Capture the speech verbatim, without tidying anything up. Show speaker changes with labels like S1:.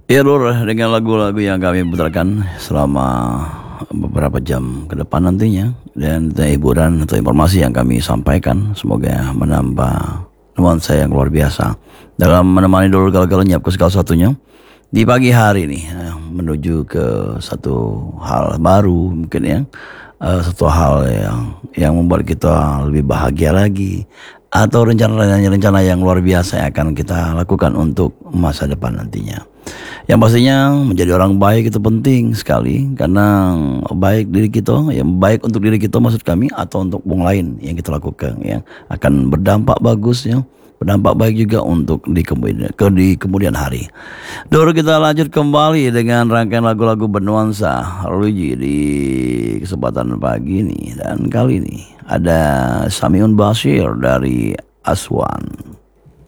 S1: Ya Lur, dengan lagu-lagu yang kami putarkan selama beberapa jam ke depan nantinya, dan hiburan atau informasi yang kami sampaikan semoga menambah nuansa yang luar biasa dalam menemani dulu gagal lenyap ke segala satunya di pagi hari ini, eh, menuju ke satu hal baru mungkin ya, eh, satu hal yang yang membuat kita lebih bahagia lagi, atau rencana-rencana yang luar biasa yang akan kita lakukan untuk masa depan nantinya. Yang pastinya menjadi orang baik itu penting sekali, karena baik diri kita, yang baik untuk diri kita maksud kami, atau untuk orang lain yang kita lakukan yang akan berdampak bagus ya, berdampak baik juga untuk di kemudian ke di kemudian hari. Dulu kita lanjut kembali dengan rangkaian lagu-lagu bernuansa religi di kesempatan pagi ini, dan kali ini ada Samiun Bashir dari Aswan.